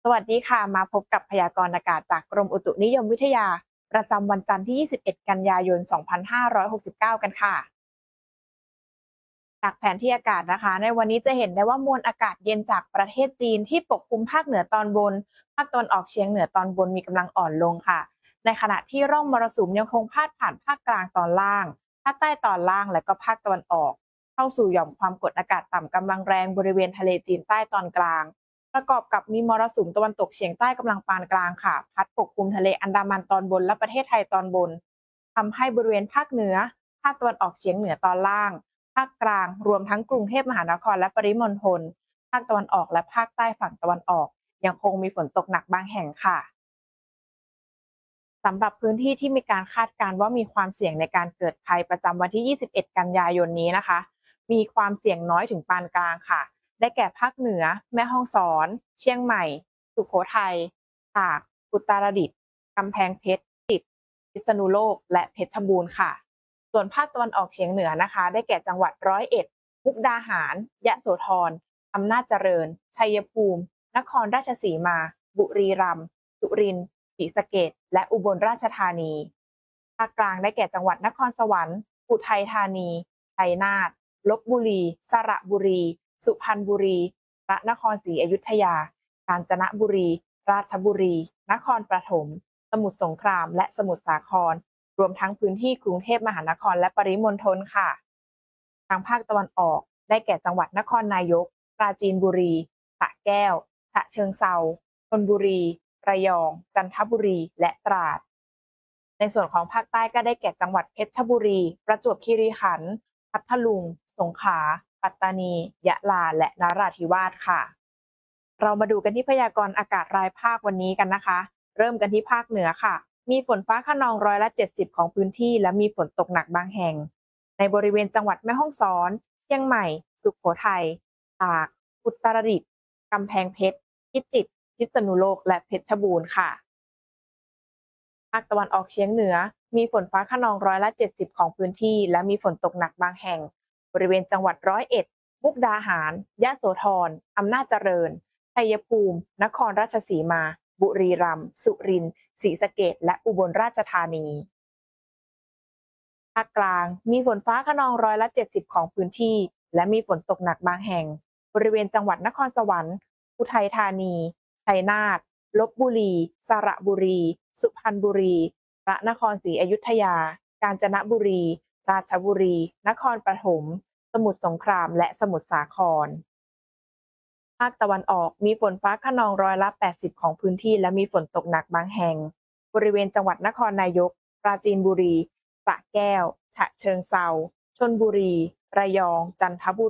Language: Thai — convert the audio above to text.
สวัสดีค่ะมาพบกับพยากรณ์อากาศจากกรมอุตุนิยมวิทยาประจำวันจันทร์ที่ 21 กันยายน 2569 กันค่ะจากแผนที่อากาศนะคะในวันนี้จะเห็นได้ว่ามวลอากาศเย็นจากประเทศจีนที่ปกคลุมภาคเหนือตอนบนภาคตะวันออกเฉียงเหนือตอนบนมีกำลังอ่อนลงค่ะในขณะที่ร่องมรสุมยังคงพาดผ่านภาคกลางตอนล่างภาคใต้ตอนล่างและก็ภาคตะวันออกเข้าสู่หย่อมความกดอากาศต่ำกำลังแรงบริเวณทะเลจีนใต้ตอนกลาง ประกอบกับมีมรสุมตะวันตกเฉียงใต้กำลังปานกลางค่ะพัดปกคลุมทะเลอันดามันตอนบนและประเทศไทยตอนบนทำให้บริเวณภาคเหนือภาคตะวันออกเฉียงเหนือตอนล่างภาคกลางรวมทั้งกรุงเทพมหานครและปริมณฑลภาคตะวันออกและภาคใต้ฝั่งตะวันออกยังคงมีฝนตกหนักบางแห่งค่ะสำหรับพื้นที่ที่มีการคาดการณ์ว่ามีความเสี่ยงในการเกิดภัยประจำวันที่ 21 กันยายนนี้นะคะมีความเสี่ยงน้อยถึงปานกลางค่ะ ได้แก่ภาคเหนือแม่ฮ่องสอนเชียงใหม่สุโขทัยตากอุตรดิตถ์กำแพงเพชรพิษณุโลกและเพชรบูรณ์ค่ะส่วนภาคตะวันออกเฉียงเหนือนะคะได้แก่จังหวัดร้อยเอ็ดมุกดาหารยะโสธรอำนาจเจริญชัยภูมินครราชสีมาบุรีรัมย์สุรินทร์ศรีสะเกษและอุบลราชธานีภาคกลางได้แก่จังหวัดนครสวรรค์อุทัยธานีชัยนาทลพบุรีสระบุรีสุพรรณบุรีพระนครศรีอยุธยากาญจนบุรีราชบุรีนครปฐมสมุทรสงครามและสมุทรสาครรวมทั้งพื้นที่กรุงเทพมหานครและปริมณฑลค่ะทางภาคตะวันออกได้แก่จังหวัดนครนายกปราจีนบุรีสระแก้วฉะเชิงเทราชลบุรีระยองจันทบุรีและตราดในส่วนของภาคใต้ก็ได้แก่จังหวัดเพชรบุรีประจวบคีรีขันธ์พัทลุงสงขลาปัตตานียะลาและนราธิวาสค่ะเรามาดูกันที่พยากรณ์อากาศรายภาควันนี้กันนะคะเริ่มกันที่ภาคเหนือค่ะมีฝนฟ้าคะนอง70%ของพื้นที่และมีฝนตกหนักบางแห่งในบริเวณจังหวัดแม่ฮ่องสอนเชียงใหม่สุโขทัยตากอุตรดิตถ์กำแพงเพชรพิจิตรพิษณุโลกและเพชรบูรณ์ค่ะ ภาคตะวันออกเฉียงเหนือมีฝนฟ้าคะนอง70%ของพื้นที่และมีฝนตกหนักบางแห่งบริเวณจังหวัดร้อยเอ็ดมุกดาหารยะโสธรอำนาจเจริญชัยภูมินครราชสีมาบุรีรัมย์สุรินทร์ศรีสะเกษและอุบลราชธานีภาคกลางมีฝนฟ้าคะนอง70%ของพื้นที่และมีฝนตกหนักบางแห่งบริเวณจังหวัดนครสวรรค์อุทัยธานีชัยนาทลพบุรีสระบุรีสุพรรณบุรีพระนครศรีอยุธยากาญจนบุรีราชบุรีนครปฐมสมุทรสงครามและสมุทรสาครภาคตะวันออกมีฝนฟ้าคะนอง80%ของพื้นที่และมีฝนตกหนักบางแห่งบริเวณจังหวัดนครนายกปราจีนบุรีสระแก้วฉะเชิงเทราชลบุรีระยองจันทบุรี